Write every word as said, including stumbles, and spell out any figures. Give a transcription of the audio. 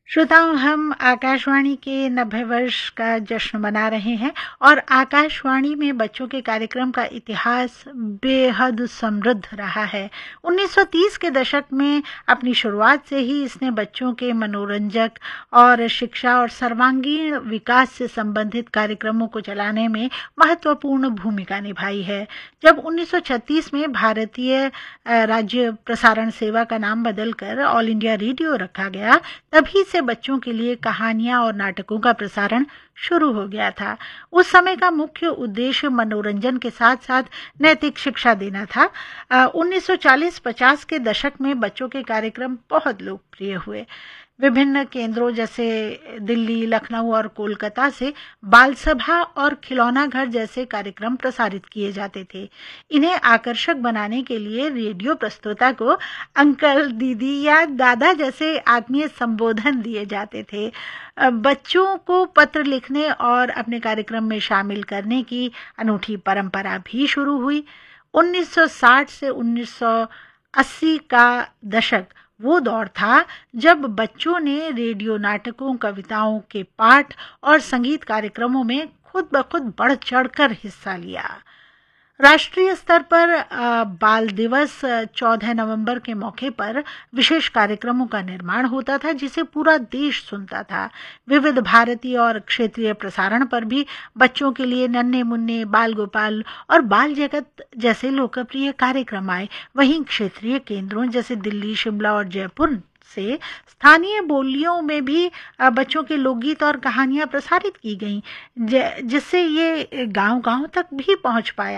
श्रोताओं, हम आकाशवाणी के नब्बे वर्ष का जश्न मना रहे हैं और आकाशवाणी में बच्चों के कार्यक्रम का इतिहास बेहद समृद्ध रहा है। उन्नीस सौ तीस के दशक में अपनी शुरुआत से ही इसने बच्चों के मनोरंजक और शिक्षा और सर्वांगीण विकास से संबंधित कार्यक्रमों को चलाने में महत्वपूर्ण भूमिका निभाई है। जब उन्नीस सौ छत्तीस में भारतीय राज्य प्रसारण सेवा का नाम बदलकर ऑल इंडिया रेडियो रखा गया, तभी से बच्चों के लिए कहानियां और नाटकों का प्रसारण शुरू हो गया था। उस समय का मुख्य उद्देश्य मनोरंजन के साथ साथ नैतिक शिक्षा देना था। उन्नीस सौ चालीस पचास के दशक में बच्चों के कार्यक्रम बहुत लोकप्रिय हुए। विभिन्न केंद्रों जैसे दिल्ली, लखनऊ और कोलकाता से बाल सभा और खिलौना घर जैसे कार्यक्रम प्रसारित किए जाते थे। इन्हें आकर्षक बनाने के लिए रेडियो प्रस्तोता को अंकल, दीदी या दादा जैसे आत्मीय संबोधन दिए जाते थे। बच्चों को पत्र लिखने और अपने कार्यक्रम में शामिल करने की अनूठी परंपरा भी शुरू हुई। उन्नीस सौ साठ से उन्नीस सौ अस्सी का दशक वो दौर था जब बच्चों ने रेडियो नाटकों, कविताओं के पाठ और संगीत कार्यक्रमों में खुद ब खुद बढ़ चढ़कर हिस्सा लिया। राष्ट्रीय स्तर पर बाल दिवस चौदह नवंबर के मौके पर विशेष कार्यक्रमों का निर्माण होता था, जिसे पूरा देश सुनता था। विविध भारती और क्षेत्रीय प्रसारण पर भी बच्चों के लिए नन्हे मुन्ने, बाल गोपाल और बाल जगत जैसे लोकप्रिय कार्यक्रम आए। वहीं क्षेत्रीय केंद्रों जैसे दिल्ली, शिमला और जयपुर से स्थानीय बोलियों में भी बच्चों के लोकगीत और कहानियां प्रसारित की गईं, जिससे ये गांव-गांव तक भी पहुंच पाया।